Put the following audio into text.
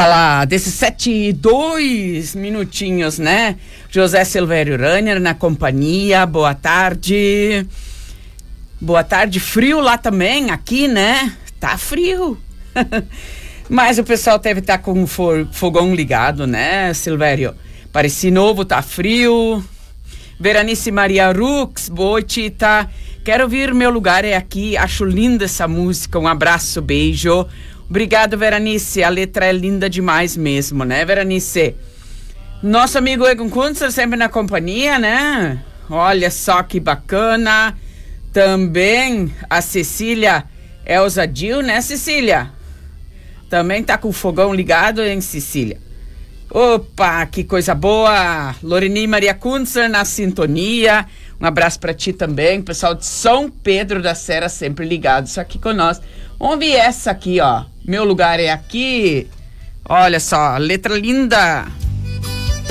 lá, 17:02 minutinhos, né? José Silvério Runner na companhia, boa tarde. Boa tarde, frio lá também, aqui, né? Tá frio. Mas o pessoal deve estar com o fogão ligado, né, Silvério? Parece novo, tá frio. Veranice Maria Rux, boa Tita. Quero ouvir Meu Lugar é Aqui, acho linda essa música, um abraço, beijo. Obrigado, Veranice, a letra é linda demais mesmo, né, Veranice? Nosso amigo Egon Kunzer sempre na companhia, né? Olha só que bacana. Também a Cecília Elza Dil, né, Cecília? Também tá com o fogão ligado, hein, Cecília? Opa, que coisa boa! Loreni Maria Kunzer na sintonia. Um abraço pra ti também, pessoal de São Pedro da Serra, sempre ligados aqui com nós. Vamos ver essa aqui, ó. Meu Lugar é Aqui. Olha só, letra linda.